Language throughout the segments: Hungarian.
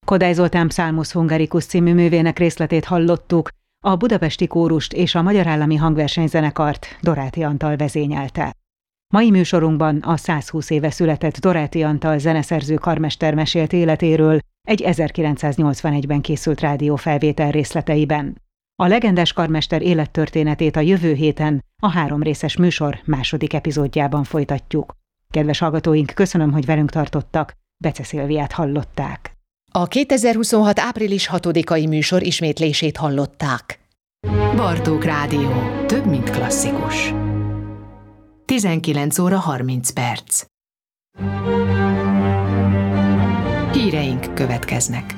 Kodály Zoltán Psalmus Hungaricus című művének részletét hallottuk, a Budapesti Kórust és a Magyar Állami Hangversenyzenekart Doráti Antal vezényelte. Mai műsorunkban a 120 éve született Doráti Antal zeneszerző karmester mesélt életéről egy 1981-ben készült rádiófelvétel részleteiben. A legendás karmester élettörténetét a jövő héten a 3 részes műsor második epizódjában folytatjuk. Kedves hallgatóink, köszönöm, hogy velünk tartottak. Bece Szilviát hallották. A 2026. április 6-ai műsor ismétlését hallották. Bartók Rádió. Több, mint klasszikus. 19 óra 30 perc. Híreink következnek.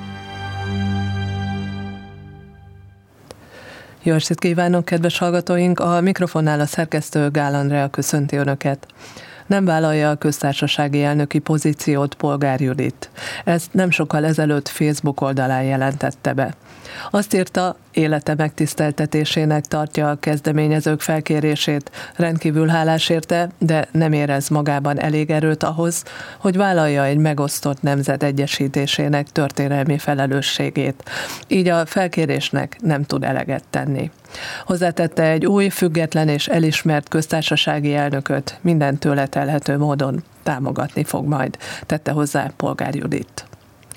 Jó estét kívánok, kedves hallgatóink! A mikrofonnál a szerkesztő Gál Andrea köszönti Önöket. Nem vállalja a köztársasági elnöki pozíciót Polgár Judit. Ezt nem sokkal ezelőtt Facebook oldalán jelentette be. Azt írta, élete megtiszteltetésének tartja a kezdeményezők felkérését, rendkívül hálás érte, de nem érez magában elég erőt ahhoz, hogy vállalja egy megosztott nemzet egyesítésének történelmi felelősségét. Így a felkérésnek nem tud eleget tenni. Hozzátette, egy új, független és elismert köztársasági elnököt minden tőle telhető módon támogatni fog majd, tette hozzá Polgár Judit.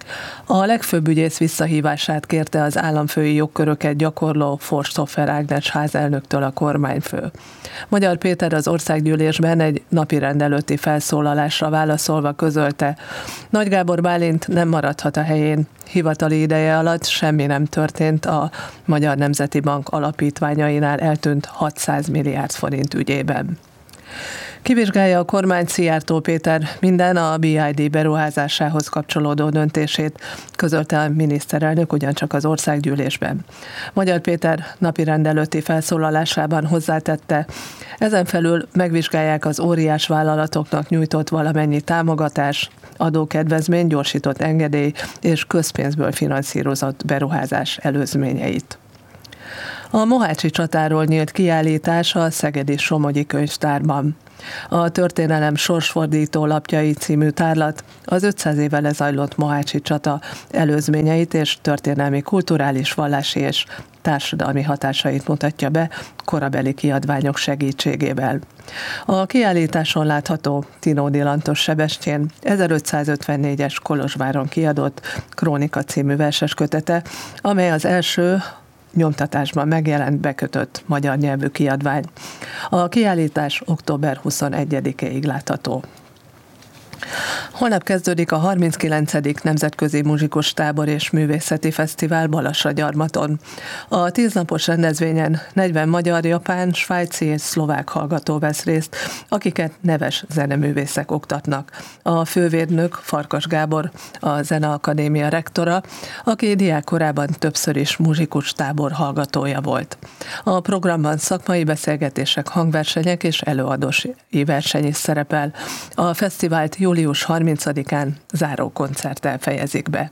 A legfőbb ügyész visszahívását kérte az államfői jogköröket gyakorló Forsthoffer Ágnes házelnöktől a kormányfő. Magyar Péter az országgyűlésben egy napirend előtti felszólalásra válaszolva közölte, Nagy Gábor Bálint nem maradhat a helyén. Hivatali ideje alatt semmi nem történt a Magyar Nemzeti Bank alapítványainál eltűnt 600 milliárd forint ügyében. Kivizsgálja a kormány Szijjártó Péter minden a BID beruházásához kapcsolódó döntését, közölte a miniszterelnök ugyancsak az országgyűlésben. Magyar Péter napirend előtti felszólalásában hozzátette, ezen felül megvizsgálják az óriás vállalatoknak nyújtott valamennyi támogatás, adókedvezmény, gyorsított engedély és közpénzből finanszírozott beruházás előzményeit. A Mohácsi csatáról nyílt kiállítás a Szegedi Somogyi Könyvtárban. A Történelem sorsfordító lapjai című tárlat az 500 éve lezajlott Mohácsi csata előzményeit és történelmi, kulturális, vallási és társadalmi hatásait mutatja be korabeli kiadványok segítségével. A kiállításon látható Tinódi Lantos Sebestyén 1554-es Kolozsváron kiadott Krónika című verses kötete, amely az első nyomtatásban megjelent bekötött magyar nyelvű kiadvány. A kiállítás október 21-ig látható. Holnap kezdődik a 39. Nemzetközi Muzsikus Tábor és Művészeti Fesztivál Balassagyarmaton. A 10 napos rendezvényen 40 magyar, japán, svájci és szlovák hallgató vesz részt, akiket neves zeneművészek oktatnak. A fővédnök Farkas Gábor, a Zeneakadémia rektora, aki diákkorában többször is muzsikus tábor hallgatója volt. A programban szakmai beszélgetések, hangversenyek és előadói verseny is szerepel. A fesztivált július 30-án záró koncerttel fejezik be.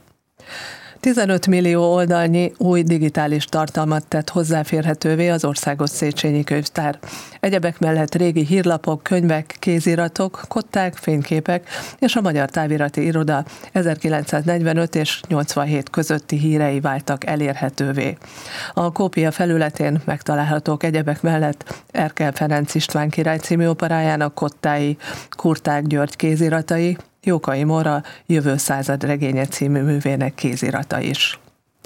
15 millió oldalnyi új digitális tartalmat tett hozzáférhetővé az Országos Széchenyi Könyvtár. Egyebek mellett régi hírlapok, könyvek, kéziratok, kották, fényképek és a Magyar Távirati Iroda 1945 és 87 közötti hírei váltak elérhetővé. A kópia felületén megtalálhatók egyebek mellett Erkel Ferenc István király című operájának kottái, Kurták György kéziratai, Jókai Móra Jövő század regénye című művének kézirata is.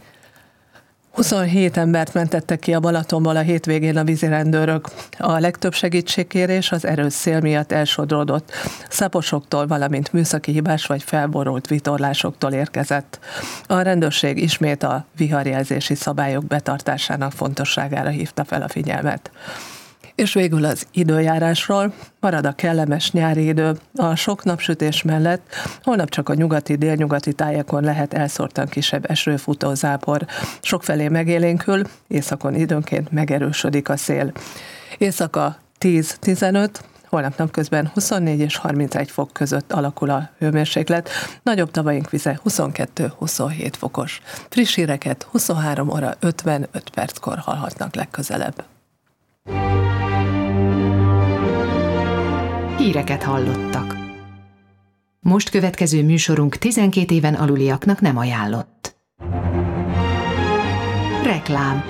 27 embert mentettek ki a Balatonból a hétvégén a vízirendőrök. A legtöbb segítségkérés az erős szél miatt elsodródott szaposoktól, valamint műszaki hibás vagy felborult vitorlásoktól érkezett. A rendőrség ismét a viharjelzési szabályok betartásának fontosságára hívta fel a figyelmet. És végül az időjárásról marad a kellemes nyári idő. A sok napsütés mellett holnap csak a nyugati, délnyugati tájakon lehet elszórtan kisebb esőfutó zápor. Sokfelé megélénkül, északon időnként megerősödik a szél. Éjszaka 10-15, holnap napközben 24 és 31 fok között alakul a hőmérséklet. Nagyobb tavaink vize 22-27 fokos. Friss híreket 23 óra 55 perckor hallhatnak legközelebb. Híreket hallottak. Most következő műsorunk 12 éven aluliaknak nem ajánlott. Reklám.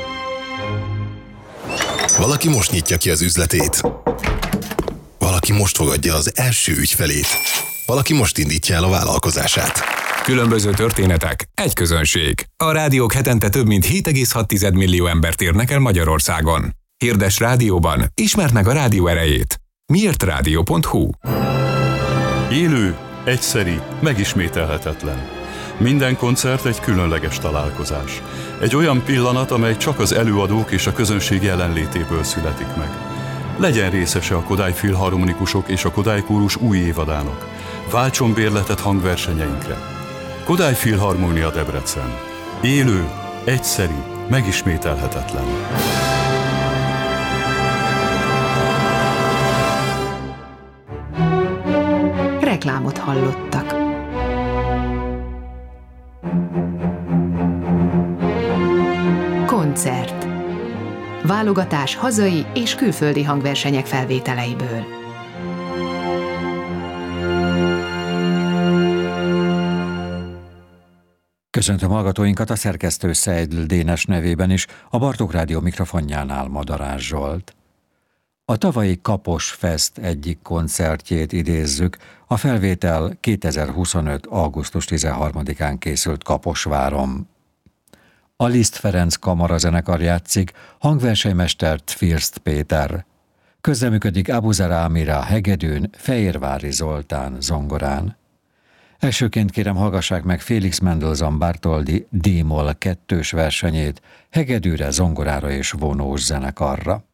Valaki most nyitja ki az üzletét. Valaki most fogadja az első ügyfelét. Valaki most indítja el a vállalkozását. Különböző történetek, egy közönség. A rádiók hetente több mint 7,6 millió embert érnek el Magyarországon. Hirdess rádióban, ismerd meg a rádió erejét. miértradio.hu. Élő, egyszeri, megismételhetetlen. Minden koncert egy különleges találkozás. Egy olyan pillanat, amely csak az előadók és a közönség jelenlétéből születik meg. Legyen részese a Kodály Filharmonikusok és a Kodály Kórus új évadának. Váltson bérletet hangversenyeinkre. Kodály Filharmónia Debrecen. Élő, egyszeri, megismételhetetlen. Reklámot hallottak. Koncert. Válogatás hazai és külföldi hangversenyek felvételeiből. Köszöntöm hallgatóinkat, a szerkesztő Szeidl Dénes nevében is, a Bartók Rádió mikrofonjánál Madarás Zsolt. A tavalyi Kapos Fest egyik koncertjét idézzük, a felvétel 2025. augusztus 13-án készült Kaposváron. A Liszt Ferenc kamarazenekar játszik, hangversenymestert First Péter. Közreműködik Abuzara Amira hegedűn, Fehérvári Zoltán zongorán. Elsőként kérem, hallgassák meg Félix Mendelssohn Bartholdy D-moll 2-s versenyét, hegedűre, zongorára és vonós zenekarra.